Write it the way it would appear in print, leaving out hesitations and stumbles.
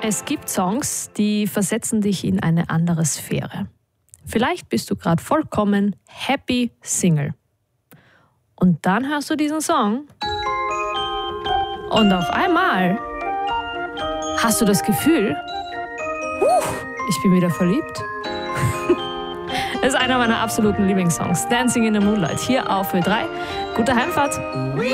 es gibt Songs, die versetzen dich in eine andere Sphäre. Vielleicht bist du gerade vollkommen happy Single. Und dann hörst du diesen Song und auf einmal hast du das Gefühl, ich bin wieder verliebt. Das ist einer meiner absoluten Lieblingssongs. Dancing in the Moonlight, hier auf Ö3. Gute Heimfahrt.